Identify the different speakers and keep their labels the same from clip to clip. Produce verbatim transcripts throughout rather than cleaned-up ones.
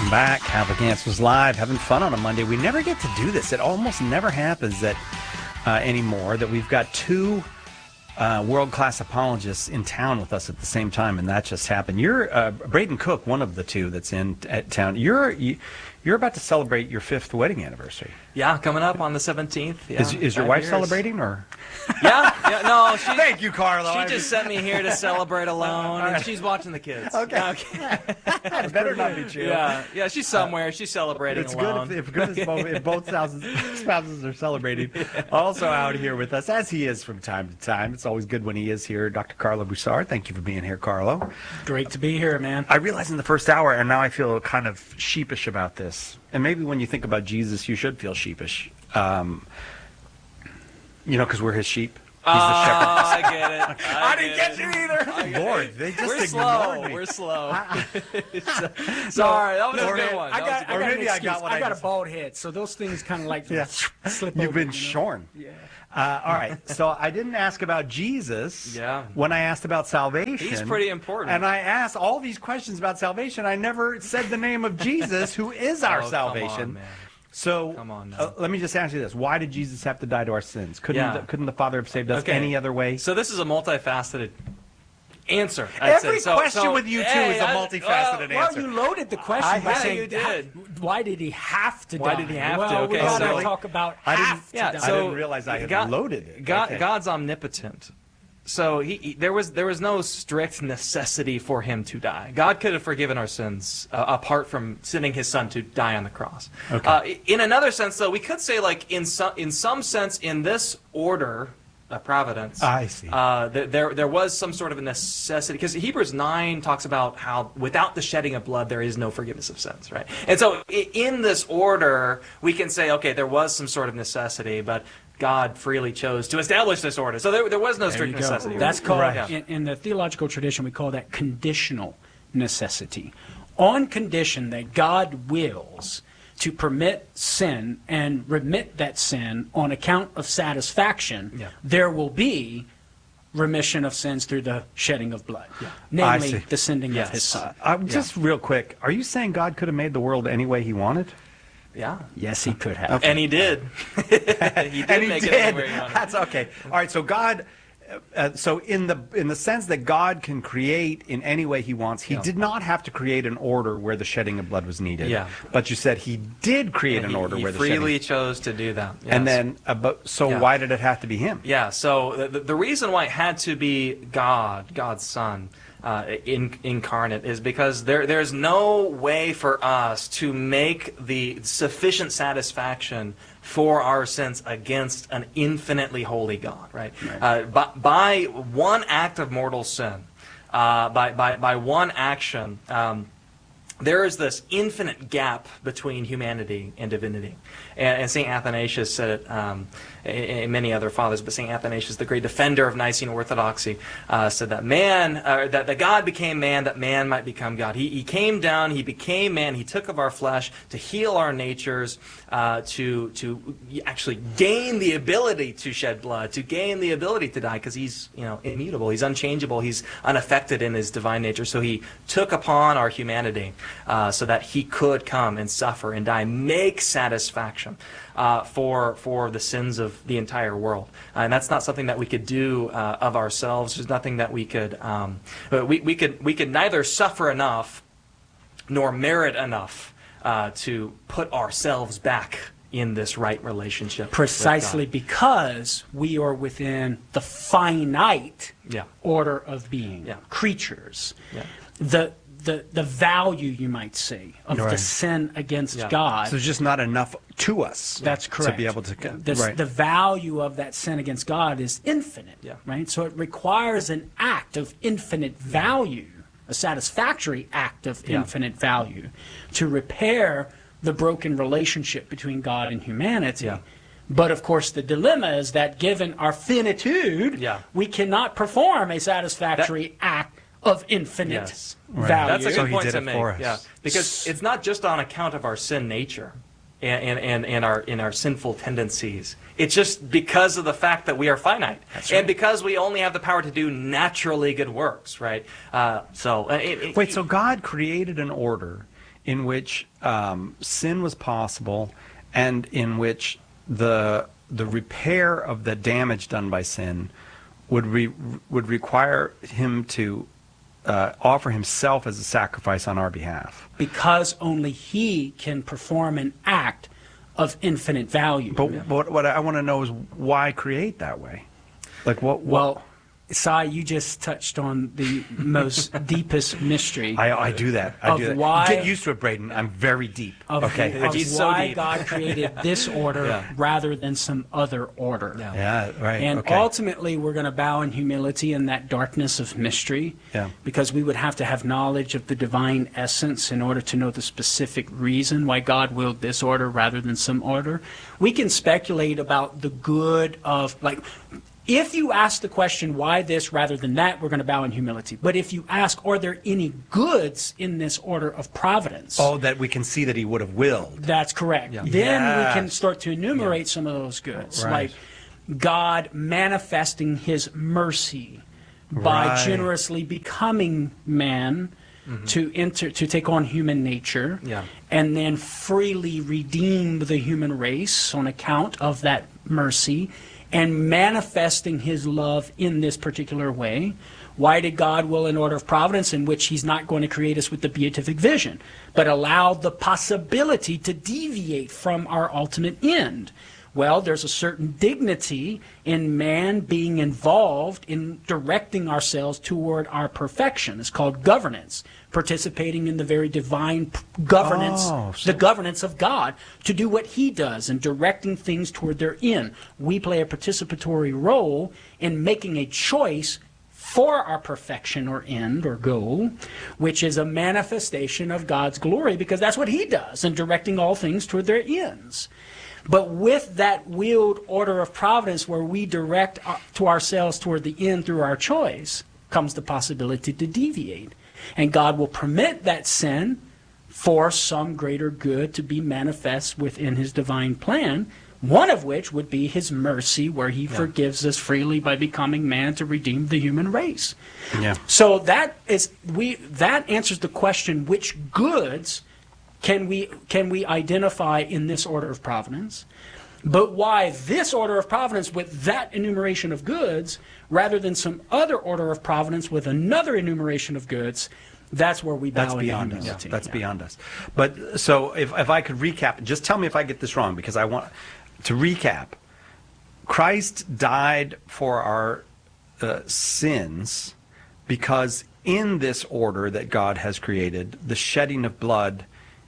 Speaker 1: Welcome back. Catholic Answers Live. Having fun on a Monday. We never get to do this. It almost never happens that uh, anymore that we've got two uh, world-class apologists in town with us at the same time, and that just happened. You're uh, Braden Cook, one of the two that's in at town. You're you, you're about to celebrate your fifth wedding anniversary.
Speaker 2: Yeah, coming up on the seventeenth. Yeah,
Speaker 1: is is your wife years. celebrating or?
Speaker 2: Yeah, yeah, no. She,
Speaker 1: Thank you, Carlo.
Speaker 2: She
Speaker 1: I
Speaker 2: just sent me here to celebrate alone, and she's watching the kids.
Speaker 1: Okay.
Speaker 2: okay.
Speaker 1: That better not be true.
Speaker 2: Yeah, yeah. She's somewhere. She's celebrating
Speaker 1: it's
Speaker 2: alone.
Speaker 1: Good if, if, good if, both, if both spouses, spouses are celebrating. Yeah. Also out here with us, as he is from time to time. It's always good when he is here. Doctor Carlo Broussard. Thank you for being here, Carlo.
Speaker 3: Great to be here, man.
Speaker 1: I realized in the first hour, and now I feel kind of sheepish about this. And maybe when you think about Jesus, you should feel sheepish. Um, you know, because we're his sheep. He's the shepherd.
Speaker 2: Oh, I get it. I,
Speaker 1: I didn't get, get you either. Lord, they just
Speaker 2: We're slow. Me. We're slow. Sorry, that was
Speaker 1: no,
Speaker 2: a good one.
Speaker 3: I got, I
Speaker 1: or
Speaker 3: got
Speaker 1: maybe I got what
Speaker 3: I
Speaker 1: I
Speaker 3: got
Speaker 1: just...
Speaker 3: a bald head, so those things kind of like
Speaker 1: yeah.
Speaker 3: slip
Speaker 1: You've
Speaker 3: over,
Speaker 1: been
Speaker 3: you know?
Speaker 1: shorn.
Speaker 3: Yeah.
Speaker 1: Uh, all right, so I didn't ask about Jesus
Speaker 2: yeah.
Speaker 1: when I asked about salvation.
Speaker 2: He's pretty important.
Speaker 1: And I asked all these questions about salvation. I never said the name of Jesus, who is our
Speaker 2: oh,
Speaker 1: salvation.
Speaker 2: Come on, man.
Speaker 1: So
Speaker 2: Come on now.
Speaker 1: Uh, let me just ask you this. Why did Jesus have to die to our sins? Couldn't,
Speaker 2: yeah.
Speaker 1: the, couldn't the Father have saved us
Speaker 2: okay.
Speaker 1: any other way?
Speaker 2: So this is a multifaceted answer. I'd
Speaker 1: Every
Speaker 2: say. So,
Speaker 1: question
Speaker 2: so,
Speaker 1: with you two
Speaker 2: hey,
Speaker 1: is a
Speaker 2: I,
Speaker 1: multifaceted
Speaker 3: well,
Speaker 1: answer.
Speaker 3: Well, you loaded the question
Speaker 1: I,
Speaker 3: by
Speaker 1: yeah,
Speaker 3: saying,
Speaker 2: you did.
Speaker 3: why did he have to
Speaker 2: why
Speaker 3: die?
Speaker 2: did he have
Speaker 3: well,
Speaker 2: to? Okay,
Speaker 3: we gotta
Speaker 1: so
Speaker 3: talk about
Speaker 1: I didn't,
Speaker 3: have to
Speaker 2: yeah,
Speaker 3: die.
Speaker 2: so
Speaker 1: I didn't realize I had
Speaker 2: God,
Speaker 1: loaded it.
Speaker 2: God,
Speaker 1: okay.
Speaker 2: God's omnipotent. So he, he, there was there was no strict necessity for him to die. God could have forgiven our sins uh, apart from sending his son to die on the cross.
Speaker 1: Okay.
Speaker 2: Uh, in another sense, though, we could say, like in some in some sense, in this order, uh, providence.
Speaker 1: I see.
Speaker 2: Uh, th there there was some sort of a necessity, because Hebrews nine talks about how without the shedding of blood there is no forgiveness of sins, right? And so i in this order, we can say, okay, there was some sort of necessity, but God freely chose to establish this order. So there, there was no strict necessity.
Speaker 3: That's called,
Speaker 1: Right.
Speaker 3: in, in the theological tradition, we call that conditional necessity. On condition that God wills to permit sin and remit that sin on account of satisfaction,
Speaker 2: yeah.
Speaker 3: there will be remission of sins through the shedding of blood,
Speaker 2: yeah.
Speaker 3: namely the sending
Speaker 2: yes.
Speaker 3: of his son.
Speaker 1: Uh, just yeah. real quick, are you saying God could have made the world any way he wanted?
Speaker 2: Yeah.
Speaker 3: Yes, he could have.
Speaker 2: Okay. And he did. he did
Speaker 1: and he
Speaker 2: make
Speaker 1: did.
Speaker 2: it anywhere he wanted.
Speaker 1: That's okay. All right, so God... Uh, so in the in the sense that God can create in any way he wants, he
Speaker 2: yeah.
Speaker 1: did not have to create an order where the shedding of blood was needed.
Speaker 2: Yeah.
Speaker 1: But you said he did create
Speaker 2: and
Speaker 1: an
Speaker 2: he,
Speaker 1: order
Speaker 2: he
Speaker 1: where the
Speaker 2: freely
Speaker 1: shedding...
Speaker 2: chose to do that. Yes.
Speaker 1: And then, uh, but, so
Speaker 2: yeah.
Speaker 1: why did it have to be him?
Speaker 2: Yeah, so the, the reason why it had to be God, God's Son, uh, in, incarnate, is because there there's no way for us to make the sufficient satisfaction for our sins against an infinitely holy God, right? right. Uh, by, by one act of mortal sin, uh, by, by, by one action, um, there is this infinite gap between humanity and divinity. And, and Saint Athanasius said it, um, and, and many other fathers, but Saint Athanasius, the great defender of Nicene orthodoxy, uh, said that man, uh, that, that God became man, that man might become God. He, he came down, he became man, he took of our flesh to heal our natures, uh, to, to actually gain the ability to shed blood, to gain the ability to die, because he's, you know, immutable, he's unchangeable, he's unaffected in his divine nature. So he took upon our humanity, Uh, so that he could come and suffer and die, make satisfaction uh, for for the sins of the entire world. Uh, and that's not something that we could do uh, of ourselves. There's nothing that we could um, we we could we could neither suffer enough nor merit enough uh, to put ourselves back in this right relationship.
Speaker 3: Precisely because we are within the finite
Speaker 2: yeah.
Speaker 3: order of being,
Speaker 2: yeah.
Speaker 3: creatures.
Speaker 2: Yeah.
Speaker 3: The the the value, you might say, of
Speaker 1: right.
Speaker 3: the sin against
Speaker 2: yeah.
Speaker 3: God.
Speaker 1: So there's just not enough to us.
Speaker 3: That's correct.
Speaker 1: To be able to...
Speaker 3: The,
Speaker 1: right.
Speaker 3: the value of that sin against God is infinite,
Speaker 2: yeah.
Speaker 3: right? So it requires an act of infinite value, a satisfactory act of
Speaker 2: yeah.
Speaker 3: infinite value, to repair the broken relationship between God and humanity.
Speaker 2: Yeah.
Speaker 3: But of course, the dilemma is that given our finitude,
Speaker 2: yeah.
Speaker 3: we cannot perform a satisfactory
Speaker 2: that,
Speaker 3: act of infinite
Speaker 2: yes.
Speaker 3: value.
Speaker 2: That's a good
Speaker 1: So he
Speaker 2: point
Speaker 1: did
Speaker 2: to
Speaker 1: it
Speaker 2: make.
Speaker 1: for us.
Speaker 2: Yeah, because it's not just on account of our sin nature and, and, and, and our in our sinful tendencies. It's just because of the fact that we are finite,
Speaker 3: That's right.
Speaker 2: and because we only have the power to do naturally good works, right? Uh, so uh, it, it,
Speaker 1: Wait, so God created an order in which um, sin was possible, and in which the the repair of the damage done by sin would re, would require him to uh, offer himself as a sacrifice on our behalf.
Speaker 3: Because only he can perform an act of infinite value.
Speaker 1: But yeah. what, what I want to know is why create that way? Like what? what
Speaker 3: well, Cy, you just touched on the most deepest mystery.
Speaker 1: I, I do that. I
Speaker 3: of
Speaker 1: do that.
Speaker 3: Why,
Speaker 1: Get used to it, Braden. I'm very deep.
Speaker 3: Of,
Speaker 1: okay.
Speaker 3: Of
Speaker 2: He's
Speaker 3: why
Speaker 2: so deep.
Speaker 3: God created this order
Speaker 2: yeah.
Speaker 3: rather than some other order.
Speaker 2: Yeah,
Speaker 1: yeah right.
Speaker 3: And
Speaker 1: okay.
Speaker 3: ultimately, we're going to bow in humility in that darkness of mystery,
Speaker 1: yeah.
Speaker 3: because we would have to have knowledge of the divine essence in order to know the specific reason why God willed this order rather than some order. We can speculate about the good of, like, if you ask the question, why this rather than that, we're going to bow in humility. But if you ask, are there any goods in this order of providence?
Speaker 1: Oh, that we can see that he would have willed.
Speaker 3: That's correct.
Speaker 2: Yeah.
Speaker 3: Then
Speaker 1: Yes.
Speaker 3: we can start to enumerate yeah. some of those goods.
Speaker 1: Right.
Speaker 3: Like God manifesting his mercy by
Speaker 1: Right.
Speaker 3: generously becoming man mm-hmm. to enter to take on human nature,
Speaker 2: yeah.
Speaker 3: and then freely redeem the human race on account of that mercy, and manifesting his love in this particular way. Why did God will an order of providence in which he's not going to create us with the beatific vision, but allow the possibility to deviate from our ultimate end? Well, there's a certain dignity in man being involved in directing ourselves toward our perfection. It's called governance, participating in the very divine p- governance,
Speaker 1: Oh, so-
Speaker 3: the governance of God, to do what he does and directing things toward their end. We play a participatory role in making a choice for our perfection or end or goal, which is a manifestation of God's glory, because that's what he does in directing all things toward their ends. But with that willed order of providence where we direct to ourselves toward the end through our choice, comes the possibility to deviate. And God will permit that sin for some greater good to be manifest within his divine plan, one of which would be his mercy, where he yeah. forgives us freely by becoming man to redeem the human race.
Speaker 1: Yeah.
Speaker 3: So that is we that answers the question, which goods Can we can we identify in this order of providence? But why this order of providence with that enumeration of goods rather than some other order of providence with another enumeration of goods? That's where we bow
Speaker 1: That's
Speaker 3: in
Speaker 1: beyond us.
Speaker 3: humility.
Speaker 1: That's
Speaker 3: yeah.
Speaker 1: beyond us. But so if if I could recap, just tell me if I get this wrong, because I want to recap. Christ died for our uh, sins because in this order that God has created, the shedding of blood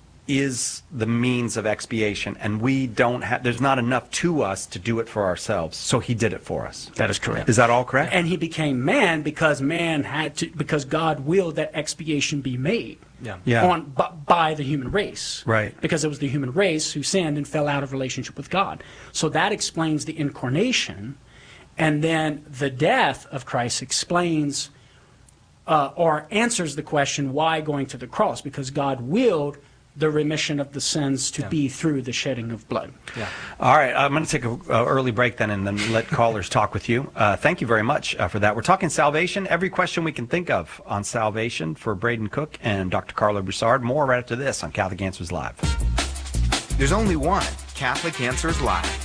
Speaker 1: is the means of expiation, and we don't have, there's not enough to us to do it for ourselves, so he did it for us.
Speaker 3: That is correct.
Speaker 1: Is that all correct?
Speaker 3: And he became man because man had to, because God willed that expiation be made
Speaker 2: Yeah.
Speaker 1: Yeah.
Speaker 3: on by, by the human race.
Speaker 1: Right.
Speaker 3: Because it was the human race who sinned and fell out of relationship with God. So that explains the incarnation, and then the death of Christ explains uh, or answers the question, why going to the cross? Because God willed the remission of the sins to
Speaker 2: Yeah.
Speaker 3: be through the shedding of blood.
Speaker 2: Yeah.
Speaker 1: All right, I'm going to take an early break then and then let callers talk with you. Uh, thank you very much uh, for that. We're talking salvation, every question we can think of on salvation for Braden Cook and Doctor Carlo Broussard. More right after this on Catholic Answers Live.
Speaker 4: There's only one Catholic Answers Live.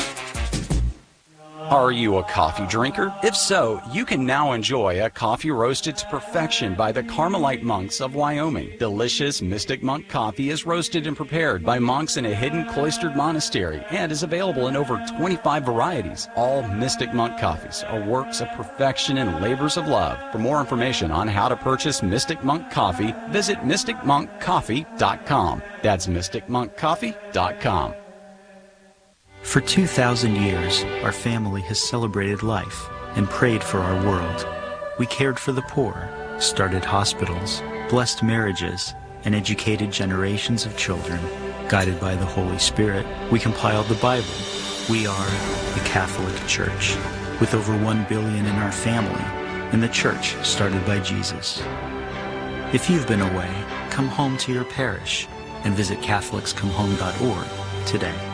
Speaker 5: Are you a coffee drinker? If so, you can now enjoy a coffee roasted to perfection by the Carmelite monks of Wyoming. Delicious Mystic Monk coffee is roasted and prepared by monks in a hidden cloistered monastery and is available in over twenty-five varieties. All Mystic Monk coffees are works of perfection and labors of love. For more information on how to purchase Mystic Monk coffee, visit mystic monk coffee dot com. That's mystic monk coffee dot com.
Speaker 6: For two thousand years, our family has celebrated life and prayed for our world. We cared for the poor, started hospitals, blessed marriages, and educated generations of children. Guided by the Holy Spirit, we compiled the Bible. We are the Catholic Church, with over one billion in our family, and the church started by Jesus. If you've been away, come home to your parish and visit catholics come home dot org today.